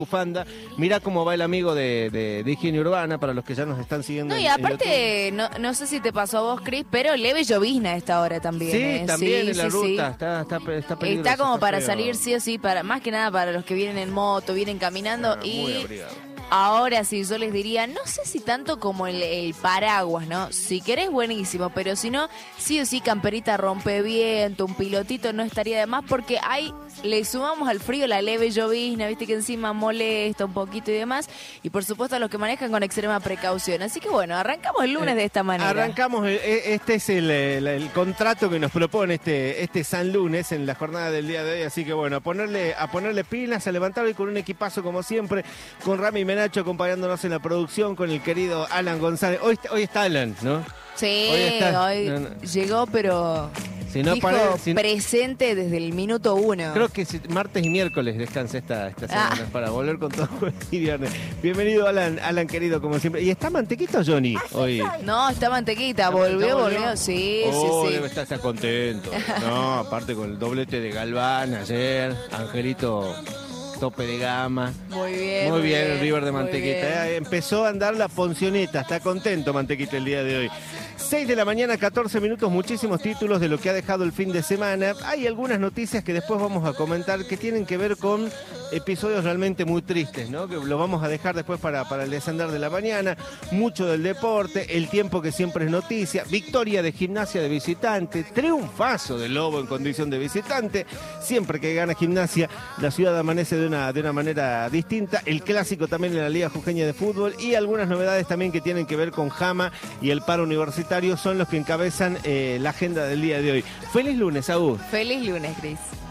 bufanda. Mirá cómo va el amigo de Higiene Urbana, para los que ya nos están siguiendo. No, y aparte, no sé si te pasó a vos, Cris, pero leve llovizna a esta hora también. Sí, también en la ruta, sí. Está peligroso. Está como para feo. salir sí o sí, más que nada para los que vienen en moto, vienen caminando Muy y... abrigado. Ahora sí, yo les diría, no sé si tanto como el paraguas, ¿no? Si querés, buenísimo, pero si no, sí o sí, camperita rompeviento, un pilotito no estaría de más, porque ahí le sumamos al frío la leve llovizna, viste que encima molesta un poquito y demás, y por supuesto a los que manejan con extrema precaución. Así que bueno, arrancamos el lunes de esta manera. Arrancamos, este es el contrato que nos propone este San Lunes en la jornada del día de hoy, así que bueno, a ponerle pilas, a levantarlo y con un equipazo como siempre, con Rami Menacho acompañándonos en la producción, con el querido Alan González. Hoy está Alan, ¿no? Sí, hoy llegó, pero si no, dijo presente desde el minuto 1. Creo que martes y miércoles descansa esta semana para volver con todo jueves y viernes. Bienvenido, Alan, querido, como siempre. ¿Y está Mantequita, Johnny, hoy? No, está Mantequita, volvió. Sí, sí. Debe estar contento. No, aparte con el doblete de Galván ayer, Angelito... tope de gama. Muy bien, el River de Mantequita. Empezó a andar la Foncioneta. Está contento Mantequita el día de hoy. 6 de la mañana, 14 minutos, muchísimos títulos de lo que ha dejado el fin de semana. Hay algunas noticias que después vamos a comentar que tienen que ver con episodios realmente muy tristes, ¿no? Que lo vamos a dejar después para el descender de la mañana. Mucho del deporte, el tiempo que siempre es noticia, victoria de Gimnasia de visitante, triunfazo del Lobo en condición de visitante. Siempre que gana Gimnasia, la ciudad amanece de una manera distinta. El clásico también en la Liga Jujeña de Fútbol y algunas novedades también que tienen que ver con Jama y el paro universitario son los que encabezan la agenda del día de hoy. Feliz lunes, Agus. Feliz lunes, Cris.